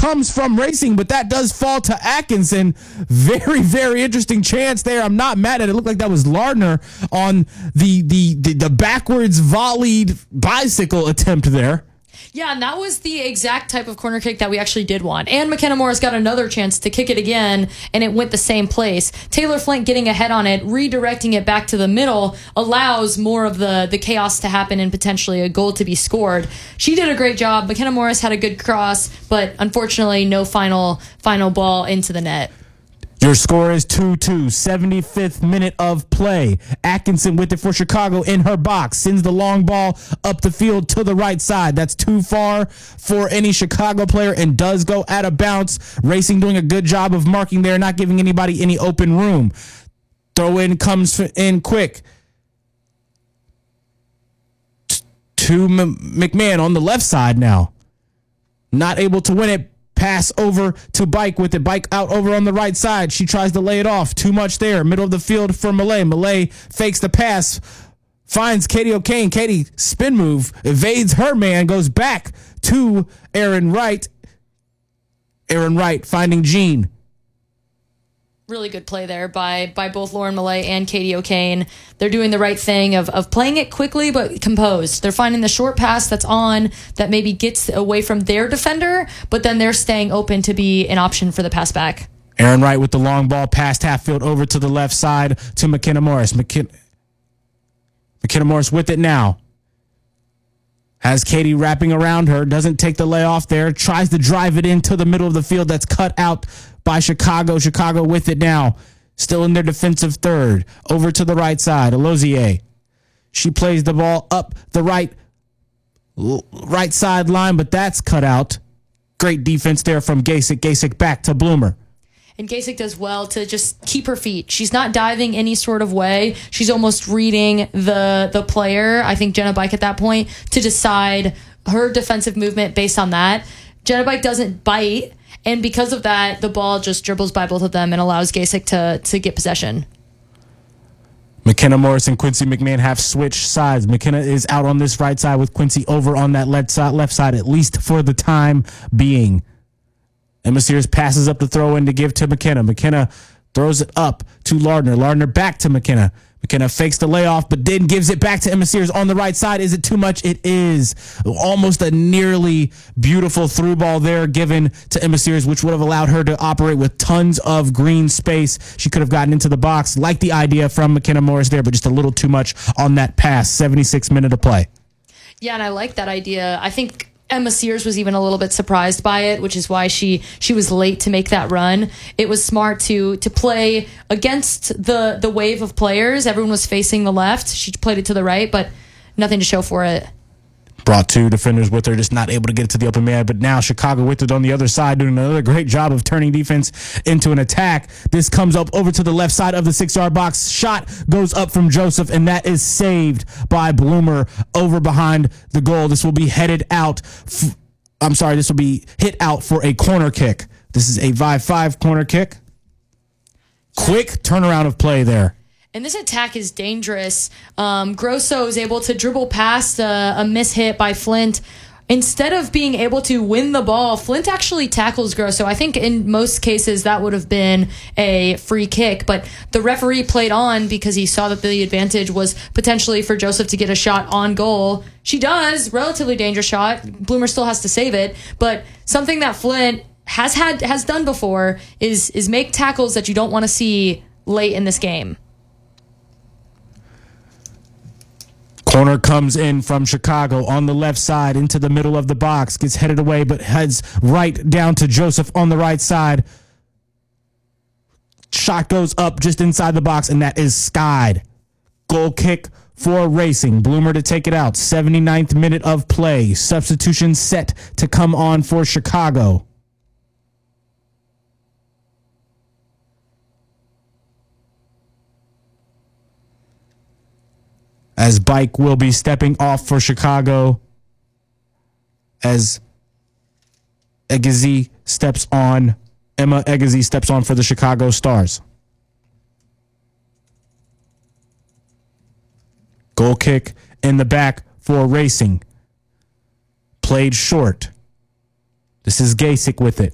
comes from Racing, but that does fall to Atkinson. Very, very interesting chance there. I'm not mad at it. It looked like that was Lardner on the backwards volleyed bicycle attempt there. Yeah, and that was the exact type of corner kick that we actually did want. And McKenna Morris got another chance to kick it again, and it went the same place. Taylor Flint getting ahead on it, redirecting it back to the middle, allows more of the chaos to happen and potentially a goal to be scored. She did a great job. McKenna Morris had a good cross, but unfortunately no final ball into the net. Your score is 2-2, 75th minute of play. Atkinson with it for Chicago in her box. Sends the long ball up the field to the right side. That's too far for any Chicago player and does go out of bounds. Racing doing a good job of marking there, not giving anybody any open room. Throw in comes in quick to McMahon on the left side now. Not able to win it. Pass over to Bike with it. Bike out over on the right side. She tries to lay it off. Too much there. Middle of the field for Malay. Malay fakes the pass. Finds Katie O'Kane. Katie, spin move. Evades her man. Goes back to Aaron Wright. Aaron Wright finding Jean. Really good play there by both Lauren Malay and Katie O'Kane. They're doing the right thing of playing it quickly but composed. They're finding the short pass that's on that maybe gets away from their defender, but then they're staying open to be an option for the pass back. Aaron Wright with the long ball past half field over to the left side to McKenna Morris. McKenna Morris with it now. Has Katie wrapping around her. Doesn't take the layoff there. Tries to drive it into the middle of the field. That's cut out by Chicago. Chicago with it now. Still in their defensive third. Over to the right side. Alozier. She plays the ball up the right side line, but that's cut out. Great defense there from Gasick. Gasick back to Bloomer. And Gasick does well to just keep her feet. She's not diving any sort of way. She's almost reading the player, I think Jenna Bike at that point, to decide her defensive movement based on that. Jenna Bike doesn't bite, and because of that, the ball just dribbles by both of them and allows Gasick to get possession. McKenna Morris and Quincy McMahon have switched sides. McKenna is out on this right side with Quincy over on that left side, at least for the time being. Emma Sears passes up the throw in to give to McKenna. McKenna throws it up to Lardner. Lardner back to McKenna. McKenna fakes the layoff, but then gives it back to Emma Sears on the right side. Is it too much? It is. Almost a nearly beautiful through ball there given to Emma Sears, which would have allowed her to operate with tons of green space. She could have gotten into the box. Like the idea from McKenna Morris there, but just a little too much on that pass. 76 minute of play. Yeah, and I like that idea. I think Emma Sears was even a little bit surprised by it, which is why she was late to make that run. It was smart to play against the wave of players. Everyone was facing the left. She played it to the right, but nothing to show for it. Brought two defenders with her, just not able to get it to the open man. But now Chicago with it on the other side, doing another great job of turning defense into an attack. This comes up over to the left side of the 6-yard box. Shot goes up from Joseph, and that is saved by Bloomer over behind the goal. This will be headed out. This will be hit out for a corner kick. This is a 5-5 corner kick. Quick turnaround of play there. And this attack is dangerous. Grosso is able to dribble past a mishit by Flint. Instead of being able to win the ball, Flint actually tackles Grosso. I think in most cases that would have been a free kick, but the referee played on because he saw that the advantage was potentially for Joseph to get a shot on goal. She does, relatively dangerous shot. Bloomer still has to save it, but something that Flint has done before is make tackles that you don't want to see late in this game. Corner comes in from Chicago on the left side into the middle of the box. Gets headed away, but heads right down to Joseph on the right side. Shot goes up just inside the box, and that is skied. Goal kick for Racing. Bloomer to take it out. 79th minute of play. Substitution set to come on for Chicago. As Bike will be stepping off for Chicago, as Emma Egazi steps on for the Chicago Stars. Goal kick in the back for Racing. Played short. This is Gasick with it.